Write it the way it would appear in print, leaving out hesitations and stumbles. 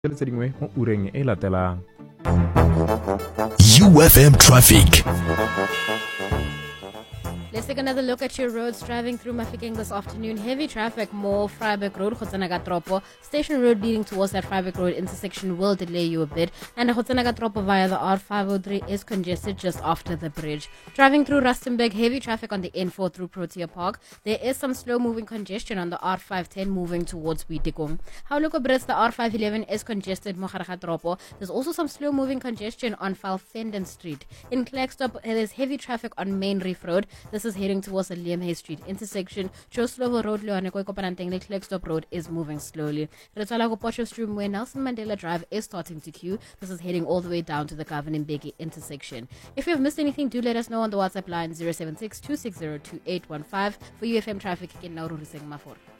UFM traffic. Let's take another look at your roads driving through Mafikeng this afternoon. Heavy traffic, more Freiburg Road, Khotsenaga Tropo. Station Road leading towards that Freiburg Road intersection will delay you a bit. And Khotsenaga Tropo via the R503 is congested just after the bridge. Driving through Rustenburg, heavy traffic on the N4 through Protea Park. There is some slow-moving congestion on the R510 moving towards Waitekong. Hauloko Brits, the R511 is congested, Mogarega Tropo. There's also some slow-moving congestion on Valfenden Street. In Klerksdorp, there's heavy traffic on Main Reef Road. This is heading towards the Liam Hay Street intersection. Joslovo Road, Leone Kopananteng, Klerksdorp Road is moving slowly. Retalago Potchefstroom, where Nelson Mandela Drive is starting to queue. This is heading all the way down to the Governing Mbeki intersection. If you've missed anything, do let us know on the WhatsApp line 076 260 2815 for UFM traffic in Nauru Mafor.